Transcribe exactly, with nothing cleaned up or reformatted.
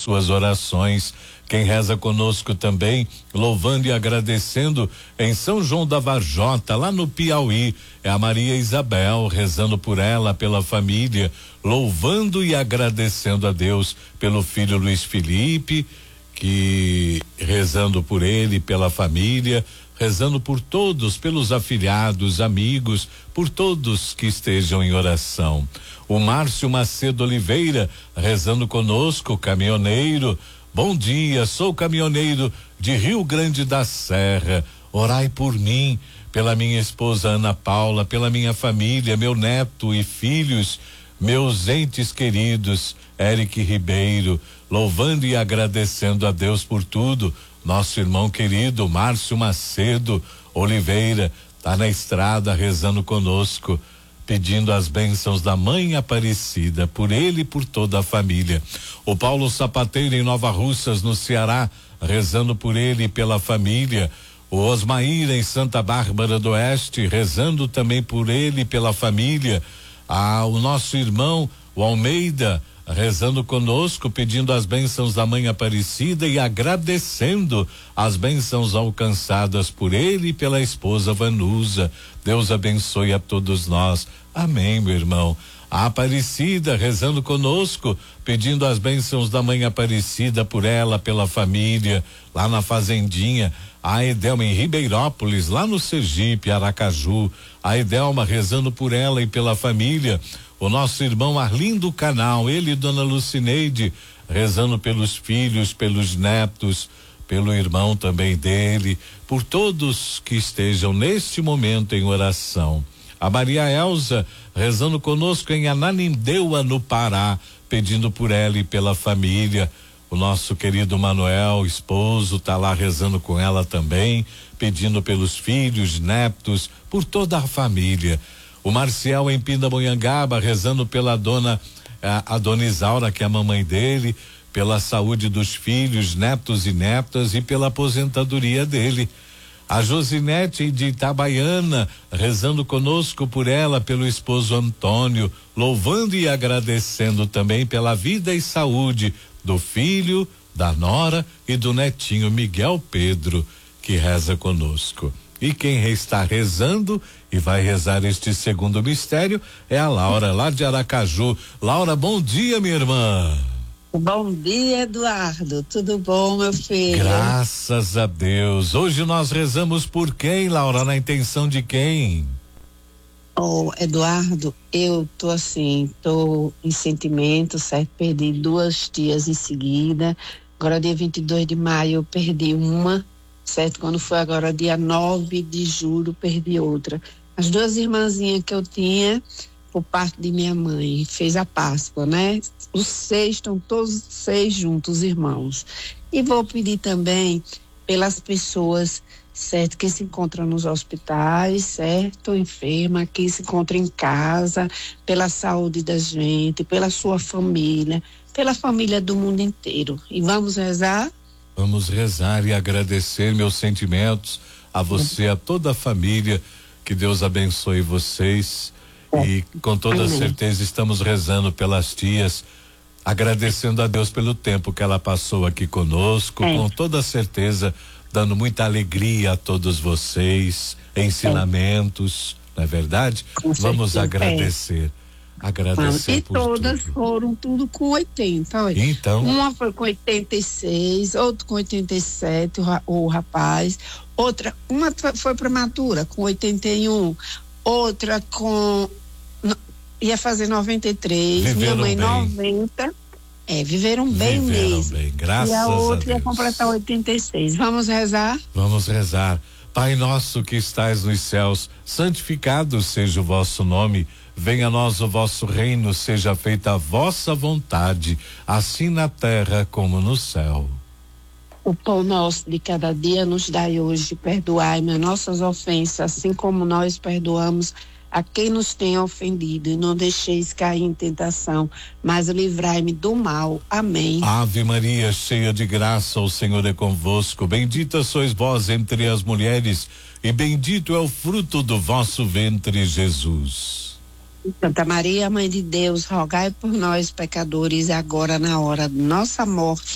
suas orações. Quem reza conosco também, louvando e agradecendo em São João da Varjota, lá no Piauí, é a Maria Isabel, rezando por ela, pela família, louvando e agradecendo a Deus pelo filho Luiz Felipe, que rezando por ele, pela família, rezando por todos, pelos afilhados, amigos, por todos que estejam em oração. O Márcio Macedo Oliveira, rezando conosco, caminhoneiro. Bom dia, sou caminhoneiro de Rio Grande da Serra. Orai por mim, pela minha esposa Ana Paula, pela minha família, meu neto e filhos, meus entes queridos, Eric Ribeiro, louvando e agradecendo a Deus por tudo. Nosso irmão querido Márcio Macedo Oliveira tá na estrada rezando conosco, pedindo as bênçãos da Mãe Aparecida, por ele e por toda a família. O Paulo Sapateiro em Nova Russas, no Ceará, rezando por ele e pela família. O Osmaíra em Santa Bárbara do Oeste, rezando também por ele e pela família. Ah, o nosso irmão, o Almeida, rezando conosco, pedindo as bênçãos da Mãe Aparecida e agradecendo as bênçãos alcançadas por ele e pela esposa Vanusa. Deus abençoe a todos nós. Amém, meu irmão. A Aparecida rezando conosco, pedindo as bênçãos da Mãe Aparecida por ela, pela família, lá na fazendinha. A Edelma em Ribeirópolis, lá no Sergipe, Aracaju. A Edelma rezando por ela e pela família. O nosso irmão Arlindo Canal, ele e dona Lucineide, rezando pelos filhos, pelos netos, pelo irmão também dele, por todos que estejam neste momento em oração. A Maria Elza, rezando conosco em Ananindeua, no Pará, pedindo por ela e pela família. O nosso querido Manuel, esposo, tá lá rezando com ela também, pedindo pelos filhos, netos, por toda a família. O Marcial em Pindamonhangaba, rezando pela dona, a, a dona Isaura, que é a mamãe dele, pela saúde dos filhos, netos e netas e pela aposentadoria dele. A Josinete de Itabaiana, rezando conosco por ela, pelo esposo Antônio, louvando e agradecendo também pela vida e saúde do filho, da nora e do netinho Miguel Pedro, que reza conosco. E quem está rezando e vai rezar este segundo mistério é a Laura, lá de Aracaju. Laura, bom dia, minha irmã. Bom dia, Eduardo. Tudo bom, meu filho? Graças a Deus. Hoje nós rezamos por quem, Laura? Na intenção de quem? Oh, Eduardo, eu tô assim, tô em sentimento, certo? Perdi duas tias em seguida. Agora, dia vinte e dois de maio, eu perdi uma, certo? Quando foi agora dia nove de julho, perdi outra. As duas irmãzinhas que eu tinha, por parte de minha mãe, fez a Páscoa, né? Os seis, estão todos seis juntos, irmãos. E vou pedir também pelas pessoas, certo, que se encontram nos hospitais, certo, enferma, que se encontram em casa, pela saúde da gente, pela sua família, pela família do mundo inteiro. E vamos rezar? Vamos rezar e agradecer meus sentimentos a você, a toda a família, que Deus abençoe vocês. E com toda Amém. certeza estamos rezando pelas tias, agradecendo a Deus pelo tempo que ela passou aqui conosco, é. com toda certeza dando muita alegria a todos vocês, ensinamentos, é. não é verdade? Com Vamos certeza, agradecer. É. Agradecer e por todas tudo. foram tudo com oitenta, olha. Então. Uma foi com oitenta e seis, outro com oitenta e sete, o, o rapaz. Outra, uma foi prematura, com oitenta e um. Outra com. Ia fazer noventa e três. Viveram minha mãe bem. noventa. É, viveram bem Viveram mesmo. bem, graças a a outra Deus. ia completar oitenta e seis. Vamos rezar? Vamos rezar. Pai nosso que estais nos céus, santificado seja o vosso nome. Venha a nós o vosso reino, seja feita a vossa vontade, assim na terra como no céu. O pão nosso de cada dia nos dai hoje, perdoai-me as nossas ofensas, assim como nós perdoamos a quem nos tem ofendido, e não deixeis cair em tentação, mas livrai-me do mal. Amém. Ave Maria, cheia de graça, o Senhor é convosco, bendita sois vós entre as mulheres, e bendito é o fruto do vosso ventre, Jesus. Santa Maria, Mãe de Deus, rogai por nós, pecadores, agora na hora de nossa morte.